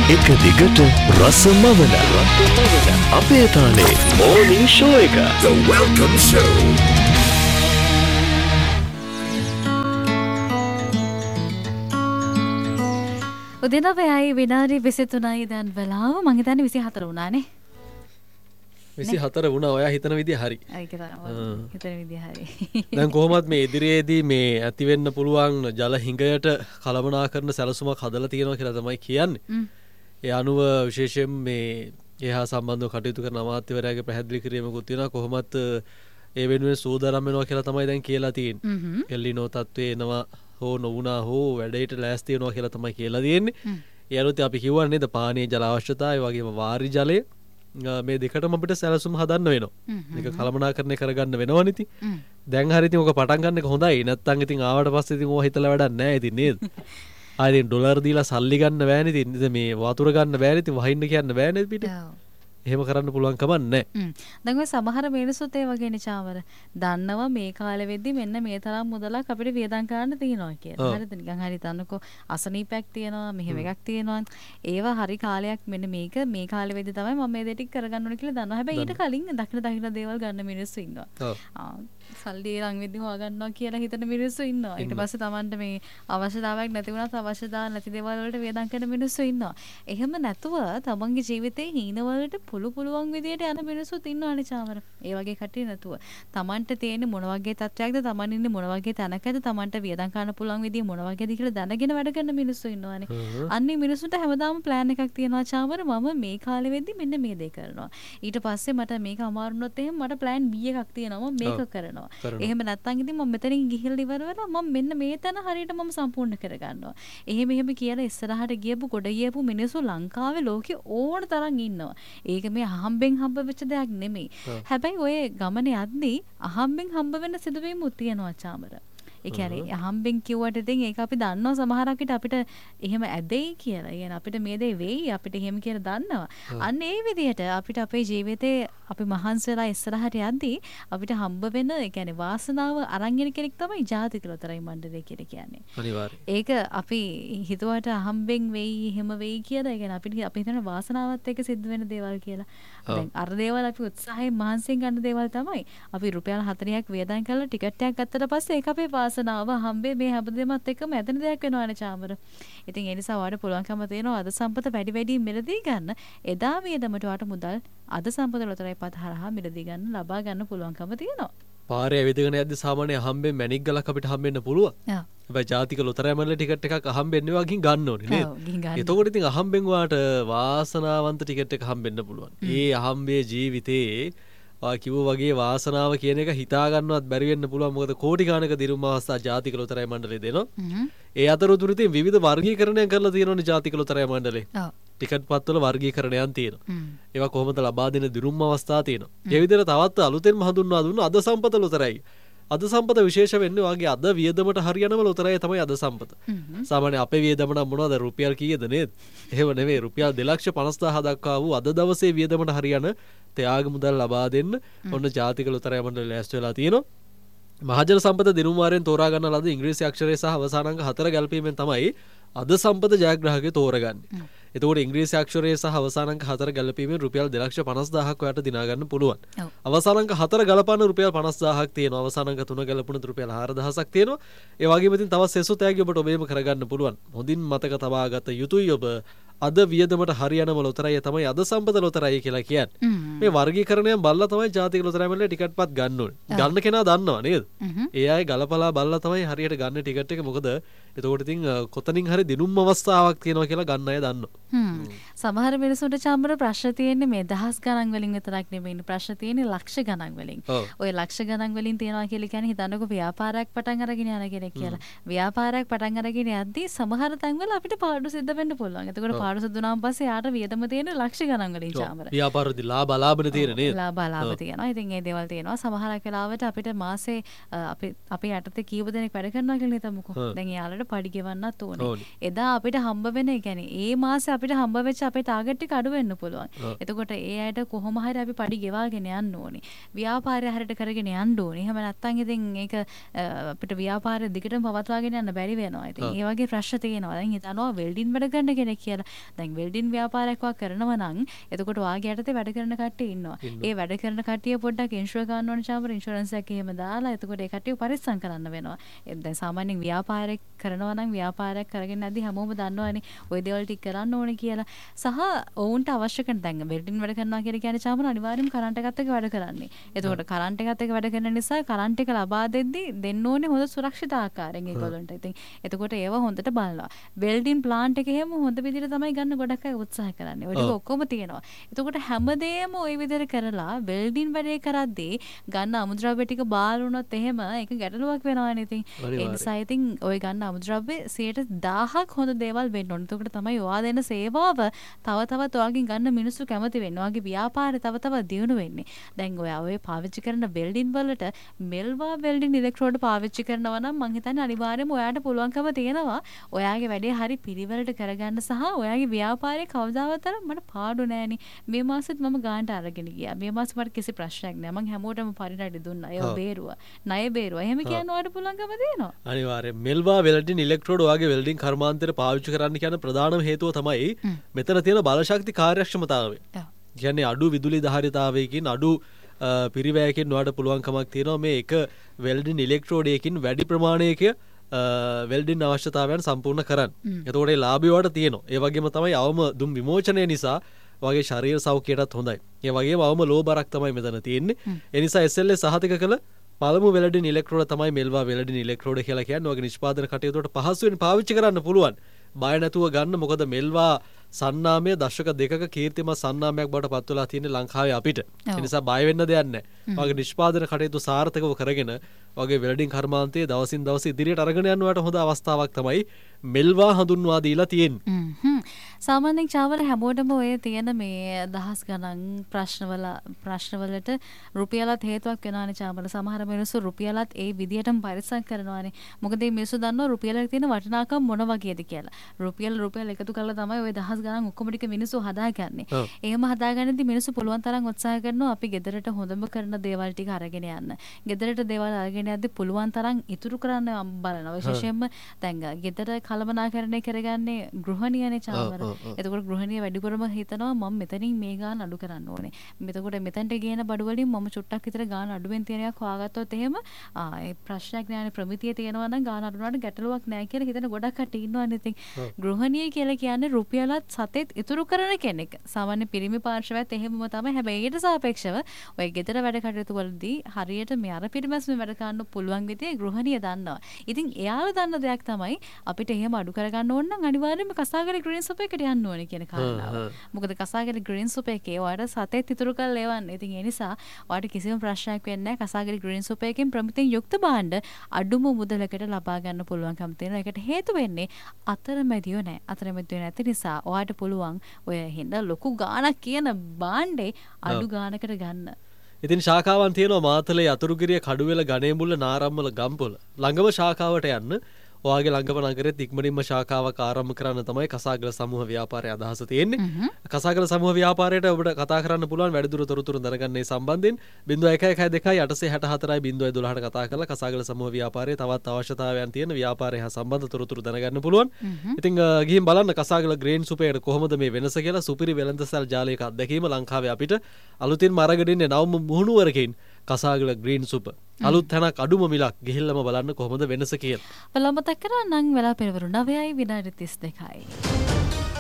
එක දිගට රසමවන අපේ තාලේ morning show එක. The Welcome Show. උදේ 9යි විනාඩි 23යි දැන් වෙලාව මං හිතන්නේ 24 වුණානේ. 24 වුණා. ඔයා හිතන විදිය හරි. ඒක තමයි. හිතන විදිය හරි. දැන් කොහොමත් මේ ඉදිරියේදී මේ ඇති වෙන්න පුළුවන් ජල හිඟයට කළමනාකරන සැලසුමක් හදලා තියෙනවා කියලා තමයි කියන්නේ. ඒ අනුව විශේෂයෙන් මේ එහා සම්බන්ධව කටයුතු කරන අමාත්‍යවරයාගේ පැහැදිලි කිරීමකුත් තියෙනවා. කොහොමත් ඒ වෙනුවෙන් සූදානම් වෙනවා කියලා තමයි දැන් කියලා තියෙන්නේ. එල්ලිනෝ තත්ත්වේ එනවා හෝ නොවුණා හෝ වැඩේට ලෑස්ති වෙනවා කියලා තමයි කියලා තියෙන්නේ. ඒ අනුව අපි කියවන්නේ නේද පානීය ජල අවශ්‍යතාවය වගේම වාරි ජලය මේ දෙකටම අපිට සැලසුම් හදන්න වෙනවා. මේක කළමනාකරණය කරගන්න වෙනවනේ ඉතින්. දැන් හරි ඉතින් ඔක පටන් ගන්න එක හොඳයි. නැත්තම් ඉතින් ආවට පස්සේ ඉතින් ඕවා හිතලා වැඩක් නැහැ ඉතින් නේද? ආයෙත් ඩොලර් දීලා සල්ලි ගන්න බෑනේ ඉතින්. මේ වතුර ගන්න බෑනේ ඉතින් වහින්න කියන්න බෑනේ පිට. එහෙම කරන්න පුළුවන් කමක් නැහැ. දැන් ඔය සමහර මිනිස්සුත් ඒ වගේනේ චාමර. දන්නවා මේ කාලෙ වෙද්දි මෙන්න මේ තරම් මුදලක් අපිට වියදම් කරන්න තියෙනවා කියලා. හරිද? නිකන් හරි තනකෝ අසනීපයක් තියෙනවා, මෙහෙම එකක් තියෙනවා. ඒවා හරි කාලයක් මෙන්න මේක මේ කාලෙ වෙද්දි තමයි මම මේ දේ ටික කරගන්න ඕනේ කියලා දන්නවා. හැබැයි ඊට කලින් දකින දේවල් ගන්න මිනිස්සු ඉන්නවා. සල්ලි ලඟ වෙද්දි හොයාගන්නවා කියලා හිතන මිනිස්සු ඉන්නවා. ඊට පස්සේ Tamanට මේ අවශ්‍යතාවයක් නැති වුණත් අවශ්‍යතාව නැති දේවල් වලට වියදම් කරන මිනිස්සු ඉන්නවා. එහෙම නැතුව තමන්ගේ ජීවිතේ හීන වලට පුළුවන් විදියට යන මිනිස්සුත් ඉන්නවනේ චාමර. ඒ වගේ කට්ටිය නැතුව තමන්ට තියෙන මොන වගේ තත්ත්වයක්ද, තමන් ඉන්නේ මොන වගේ තැනකද, තමන්ට වියදම් කරන්න පුළුවන් විදිය මොන වගේද කියලා දැනගෙන වැඩ කරන මිනිස්සු ඉන්නවනේ. අන්නේ මිනිස්සුන්ට හැමදාම ප්ලෑන් එකක් තියෙනවා චාමර. මම මේ කාලෙ වෙද්දි මෙන්න මේ දේ කරනවා. ඊට පස්සේ මට මේක අමාරු වුණොත් එහෙම මට ප්ලෑන් B එකක් තියෙනවා. මම මේක කරනවා. එහෙම නැත්නම් ඉතින් මම මෙතනින් ගිහිල්ලා ඉවර වෙලා මම මෙන්න මේ තැන හරියට මම සම්පූර්ණ කරගන්නවා. එහෙම කියලා ඉස්සරහට ගියපු ගොඩ ගියපු මිනිස්සු ලංකාවේ ලෝකේ ඕන තරම් ඉන්නවා. ඒක මේ අහම්බෙන් හම්බ වෙච්ච දෙයක් නෙමෙයි. හැබැයි ඔය ගමනේ යද්දී අහම්බෙන් හම්බ වෙන සිදුවීමුත් තියෙනවා චාමර. ඒ කියන්නේ අහම්බෙන් කිව්වට ඉතින් ඒක අපි දන්නවා සමහරක් විට අපිට එහෙම ඇදෙයි කියලා. يعني අපිට මේ දේ වෙයි අපිට එහෙම කියලා දන්නවා. අන්න ඒ විදිහට අපිට අපේ ජීවිතේ අපි මහන්සි වෙලා ඉස්සරහට යද්දී අපිට හම්බ වෙන ඒ කියන්නේ වාසනාව අරන් එන කෙනෙක් තමයි ජාතික ලොතරැයි මණ්ඩලය කියලා කියන්නේ. අනිවාර්යයෙන්. ඒක අපි හිතුවට අහම්බෙන් වෙයි එහෙම වෙයි කියලා. ඒ කියන්නේ අපිට අපි හිතන වාසනාවත් එක්ක සිද්ධ වෙන දේවල් කියලා. දැන් අර දේවල් අපි උත්සාහයෙන් මහන්සියෙන් ගන්න දේවල් තමයි. අපි රුපියල් 40ක් වියදම් කරලා ටිකට් එකක් ගත්තට පස්සේ ඒක අපේ වාසනාව හම්බේ මේ හැමදේමත් එක්කම ඇදෙන දෙයක් වෙනවානේ චාමර. ඉතින් ඒ නිසා ඔයාලට පුළුවන්කම තියෙනවා අද සම්පත වැඩි මිලදී ගන්න. එදා වියදමට ඔයාලට මුදල් අද සම්පත ලොතරැයි පත හරහා මිලදී ගන්න ලබා ගන්න පුළුවන්කම තියෙනවා. පාරේ ඇවිදගෙන යද්දි සාමාන්‍ය අහම්බෙන් මැණික් ගලක් අපිට හම්බෙන්න පුළුවන්. හැබැයි ජාතික ලොතරැයි මණ්ඩලේ ටිකට් එකක් අහම්බෙන්න වගින් ගන්න ඕනේ නේද? එතකොට ඉතින් අහම්බෙන් ඔයාට වාසනාවන්ත ටිකට් එක හම්බෙන්න පුළුවන්. ඒ අහම්බේ ජීවිතේ කිව්ව වගේ වාසනාව කියන එක හිතා ගන්නවත් බැරි වෙන්න පුළුවන්. මොකද කෝටි ගානක දිරුම් අවස්ථා ජාතික ලොතරැයි මණ්ඩලේ දෙනවා. ඒ අතරතුර ඉතින් විවිධ වර්ගීකරණයක් කරලා තියෙනවනේ ජාතික ලොතරැයි මණ්ඩලේ. ටිකට් පත්වල වර්ගීකරණයන් තියෙනවා. ඒවා කොහොමද ලබා දෙන දිරුම් අවස්ථා තියෙනවා. ඒ විදිහට තවත් අලුතෙන්ම හඳුන්වා දුන්න අද සම්පත ලොතරැයි. අද සම්පත විශේෂ වෙන්නේ වාගේ අද වියදමට හරියනම ලොතරැයි තමයි අද සම්පත. සාමාන්‍ය අපේ වියදම නම් මොනවද රුපියල් කීයද නේද? එහෙම නෙවෙයි රුපියල් 2,50,000 දක්වා වූ අද දවසේ වියදමට හරියන ත්‍යාග මුදල් ලබා දෙන්න ඔන්න ජාතික ලොතරැයි මණ්ඩලය ලෑස්ති වෙලා තියෙනවා. මහජන සම්පත දිනුම් වාරයෙන් තෝරා ගන්න ලද ඉංග්‍රීසි අක්ෂරය සහ අවසාන අංක 4 ගැලපීමෙන් තමයි අද සම්පත ජයග්‍රාහකය තෝරගන්නේ. එතකොට ඉංග්‍රීසි අක්ෂරය සහ අවසාන අංක 4 ගැලපීමෙන් රුපියල් 2,50,000ක් ඔයාලට දිනා ගන්න පුළුවන්. අවසාන අංක 4 ගලපන රුපියල් 50,000ක් තියෙනවා. අවසාන අංක 3 ගැලපුණොත් රුපියල් 4,000ක් තියෙනවා. ඒ වගේම ඉතින් තවත් සෙසු තෑගි ඔබට ඔබේම කරගන්න පුළුවන්. හොඳින් මතක තබා ගත යුතුයි ඔබ. අද වියදමට හරියනම ලොතරැයි තමයි අද සම්පත ලොතරැයි කියලා කියන්නේ. මේ වර්ගීකරණයෙන් බලලා තමයි ජාතික ලොතරැයි මණ්ඩලේ ටිකට් පත් ගන්න ඕනේ. ගන්න කෙනා දන්නවා නේද? ඒ අය ගලපලා බලලා තමයි හරියට ගන්න ටිකට් එක. මොකද එතකොට ඉතින් කොතනින් හරි දිනුම් අවස්ථාවක් තියෙනවා කියලා ගන්න අය දන්නවා. සමහර මිනිස්සුන්ට චාමර ප්‍රශ්න තියෙන්නේ මේ දහස් ගණන් වලින් විතරක් නෙමෙයි. ප්‍රශ්න තියෙන්නේ ලක්ෂ ගණන් වලින්. ඔය ලක්ෂ ගණන් වලින් තියනවා කියලා කියන්නේ හිතන්නකෝ ව්‍යාපාරයක් පටන් අරගෙන යන කෙනෙක් කියලා. ව්‍යාපාරයක් පටන් අරගෙන යද්දී සමහර තැන්වල අපිට පාඩු සිද්ධ වෙන්න පුළුවන්. එතකොට පාඩු සිද්ධ වුණාන් පස්සේ යාට වියදම තියෙන ලක්ෂ ගණන් වලින් චාමර. ව්‍යාපාරදී ලාභ තියෙන නේද? ලාභ තියෙනවා. ඉතින් ඒ දේවල් තියෙනවා. සමහරක් වෙලාවට අපිට මාසේ අපි යටතේ කීප දෙනෙක් වැඩ කරනවා කියලා හිතමුකෝ. දැන් යාළුවට පඩි ගෙවන්නත් ඕනේ. එදා අපිට හම්බ වෙන ඒ කියන්නේ ඒ මාසේ අපිට හම්බ වෙච්ච අපේ ටාගට් එක අඩු වෙන්න පුළුවන්. එතකොට ඒ අයට කොහොම හරි අපි පඩි ගෙවාගෙන යන්න ඕනේ. ව්‍යාපාරය හරියට කරගෙන යන්න ඕනේ. එහෙම නැත්නම් ඉතින් ඒක අපිට ව්‍යාපාරය දිගටම පවත්වාගෙන යන්න බැරි වෙනවා. ඉතින් ඒ වගේ ප්‍රශ්න තියෙනවා. දැන් හිතනවා වෙල්ඩින් වැඩ කරන කෙනෙක් කියලා. දැන් වෙල්ඩින් ව්‍යාපාරයක් කරනවා නම් එතකොට වාගේ යටතේ වැඩ කරන කට්ටිය ඉන්නවා. ඒ වැඩ කරන කට්ටිය පොඩ්ඩක් ඉන්ෂුර් ගන්න ඕන චාම්බර ඉන්ෂුරන්ස් එකක් එහෙම දාලා එතකොට ඒ කට්ටිය පරිස්සම් කරන්න වෙනවා. දැන් සාමාන්‍යයෙන් ව්‍යාපාරයක් කරනවා නම් ව්‍යාපාරයක් කරගෙන නැද්දි හැමෝම දන්නවනේ ওই දේවල් ටික කරන්න ඕනේ කියලා. සහ ඔවුන්ට අවශ්‍ය කරන දැන් වෙල්ඩින් වැඩ කරනවා කියලා කියන්නේ චාම්බර අනිවාර්යයෙන්ම කරන්ට් එකත් එක්ක වැඩ කරන්නේ. එතකොට කරන්ට් එකත් එක්ක වැඩ කරන නිසා කරන්ට් එක ලබා දෙද්දි දෙන්න ඕනේ හොඳ සුරක්ෂිත ආකාරයෙන් ඒගොල්ලන්ට. ඉතින් එතකොට ඒව හොඳට බලනවා. වෙල්ඩින් ප්ලාන්ට් එකේ හැම හොඳ විදිහට තමයි ගන්න ගොඩක් අය උත්සාහ කරන්නේ. ඔය ටික ඔක්කොම තියෙනවා. එතකොට හැමදේම ওই විදිහට කරලා වෙල්ඩින් වැඩේ කරද්දී ගන්න අමුද්‍රව්‍ය ටික බාල් වුණොත් එහෙම ඒක ගැටලුවක් වෙනවානේ. ඉතින් ඒ නිසා ඉතින් ওই ගන්න අමුද්‍රව්‍ය 1000ක් හොඳ දේවල් වෙන්න ඕනේ. එතකොට තමයි ඔයා දෙන සේවාව තව තවත් ඔයාගෙන් ගන්න මිනිස්සු කැමති වෙන්නේ. ඔයාගේ ව්‍යාපාරය තව තවත් දියුණු වෙන්නේ. දැන් ඔයා ඔය පාවිච්චි කරන වෙල්ඩින් වලට මෙල්වා වෙල්ඩින් ඉලෙක්ට්‍රෝඩ් පාවිච්චි කරනවා නම් මං හිතන්නේ අනිවාර්යයෙන්ම ඔයාට පුළුවන්කම තියෙනවා ඔයාගේ වැඩේ හරි පිළිවෙලට කරගන්න සහ ඔයාගේ ව්‍යාපාරේ කවදාවත් මට පාඩු නෑනේ. මේ මාසෙත් මම ගානට අරගෙන ගියා. මේ මාසෙ මට කිසි ප්‍රශ්නයක් නෑ. මං හැමෝටම පරිණඩි දුන්නා. ඒව බේරුවා. ණය බේරුවා. එහෙම කියන්න ඔයාට පුළුවන්කම තියෙනවා. අනිවාර්යයෙන් මෙල්වා වෙල්ඩින් ඉලෙක්ට්‍රෝඩ් ඔයාගේ වෙල්ඩින් කර්මාන්තයට පාවිච්චි කරන්න කියන ප්‍රධානම හේතුව තමයි මෙතන තියෙන බලශක්ති කාර්යක්ෂමතාවය. කියන්නේ අඩු විදුලි ධාරිතාවයකින් අඩු පිරිවැයකින් ඔයාට පුළුවන්කමක් තියෙනවා මේ එක වෙල්ඩින් ඉලෙක්ට්‍රෝඩයකින් වැඩි ප්‍රමාණයක වෙල්ඩින් අවශ්‍යතාවයන් සම්පූර්ණ කරන්න. එතකොට ඒ ලාභය ඔයාට තියෙනවා. ඒ වගේම තමයි අවම දුම් විමෝචනය නිසා වගේ ශරීර සෞඛ්‍යයටත් හොඳයි. ඒ වගේම අවම ලෝ බරක් තමයි මෙතන තියෙන්නේ. ඒ නිසා SLS සහතික කළ පළමු වෙල්ඩින් ඉලෙක්ට්‍රෝඩ තමයි මෙල්වා වෙල්ඩින් ඉලෙක්ට්‍රෝඩ කියලා කියන්නේ. ඔයගේ නිෂ්පාදන කටයුතු වලට පහසුවෙන් පාවිච්චි කරන්න පුළුවන්. බය නැතුව ගන්න. මොකද මෙල්වා සන්නාමය දශක දෙකක කීර්තිමත් සන්නාමයක් බවට පත් වෙලා තියෙන්නේ ලංකාවේ අපිට. ඒ නිසා බය වෙන්න දෙයක් නැහැ. ඔයගේ නිෂ්පාදන කටයුතු සාර්ථකව කරගෙන ඔයගේ වෙල්ඩින් කර්මාන්තයේ දවසින් දවස ඉදිරියට අරගෙන යන්නවට හොඳ අවස්ථාවක් තමයි මෙල්වා හඳුන්වා දීලා තියෙන්නේ. සාමාන්‍යයෙන් චාවල හැමෝටම ඔය තියෙන මේ දහස් ගණන් ප්‍රශ්නවලට රුපියලත් හේතුවක් වෙනවානේ චාවල. සමහර මිනිස්සු රුපියලත් ඒ විදියටම පරිස්සම් කරනවානේ. මොකද මේ මිනිස්සු දන්නවා රුපියලේ තියෙන වටිනාකම මොන වගේද කියලා. රුපියල් එකතු කරලා තමයි ඔය දහස් ගණන් ඔක්කොම ටික මිනිස්සු හදාගන්නේ. එහෙම හදාගන්නදී මිනිස්සු පුළුවන් තරම් උත්සාහ කරනවා අපි ගෙදරට හොඳම කරන දේවල් ටික අරගෙන යන්න. ගෙදරට දේවල් අරගෙන යද්දී පුළුවන් තරම් ඉතුරු කරන්න බලනවා. විශේෂයෙන්ම දැන් ගෙදර කළමනාකරණය කරගන්නේ ගෘහණියනේ චාවල. එතකොට ගෘහණිය වැඩිපුරම හිතනවා මම මෙතනින් මේ ගාන අඩු කරන්න ඕනේ. එතකොට මෙතනට ගේන බඩු වලින් මම චුට්ටක් විතර ගාන අඩුවෙන් තියෙන එකක් හොයාගත්තොත් එහෙම ඒ ප්‍රශ්නයක් නෑනේ. ප්‍රමිතිය තියෙනවා නම් ගාන අඩු වුණාට ගැටලුවක් නෑ කියලා හිතන ගොඩක් කට්ටිය ඉන්නවනේ. ඉතින් ගෘහණිය කියලා කියන්නේ රුපියලත් සතෙත් ඉතුරු කරන කෙනෙක්. සාමාන්‍ය පිරිමි පාර්ශවයත් එහෙමම තමයි. හැබැයි ඊට සාපේක්ෂව ඔය ගෙදර වැඩ කටයුතු වලදී හරියට මේ අර පිරිමැස්ම වැඩ කරන්න පුළුවන් විදිහේ ගෘහණිය දන්නවා. ඉතින් එයාලා දන්න දෙයක් තමයි අපිට එහෙම අඩු කරගන්න ඕන නම් අනිවාර්යයෙන්ම කසාගල ග්‍රීන් සුප් එකට යන්න ඕනේ කියන කාරණාව. මොකද කසාගල ග්‍රීන් සුප් එකේ ඔයාලට සතෙත් ඉතුරු කරලා එවන්න. ඉතින් ඒ නිසා ඔයාලට කිසිම ප්‍රශ්නයක් වෙන්නේ නැහැ. කසාගල ග්‍රීන් සුප් එකෙන් ප්‍රමිතියෙන් යුක්ත භාණ්ඩ අඩුම මුදලකට ලබා ගන්න පුළුවන්කම තියෙනවා. ඒකට හේතු වෙන්නේ අතරමැදියෝ නැහැ. අතරමැදියෝ නැති නිසා ඔයාලට පුළුවන් ඔය හින්ද ලොකු ගාණක් කියන භාණ්ඩේ අඩු ගාණකට ගන්න. ඉතින් ශාඛාවන් තියෙනවා මාතලේ යතුරුගිරිය කඩුවෙල ගණේමුල්ල නාරම්මල ගම්පොළ ළඟම ශාඛාවට යන්න. ඔයාගේ ළඟම නගරෙත් ඉක්මනින්ම ශාඛාවක් ආරම්භ කරන්න තමයි කසාගල සමූහ ව්‍යාපාරයේ අදහස තියෙන්නේ. කසාගල සමූහ ව්‍යාපාරයට ඔබට කතා කරන්න පුළුවන් වැඩිදුර තොරතුරු දැනගන්න මේ සම්බන්ධයෙන් 0112 කතා කරලා කසාගල සමූහ ව්‍යාපාරයේ තවත් අවශ්‍යතාවයන් තියෙන ව්‍යාපාරය හා සම්බන්ධ තොරතුරු දැනගන්න පුළුවන්. ඉතින් ගිහින් බලන්න කසාගල ග්‍රේන් සුපේට කොහොමද මේ වෙනස කියලා. සුපිරි වෙළඳසල් ජාලයක අත්දැකීම ලංකාවේ අපිට අලුතින්ම අරගෙන ඉන්නේ නවම මුහුණුවරකින් කසාගල ග්‍රීන් සුප. අලුත් තැනක් අඩුම මිලක් ගිහිල්ලාම බලන්න කොහොමද වෙනස කියලා. බලමු තකරා නම් වෙලා පෙරවරු 9යි විනාඩි 32යි.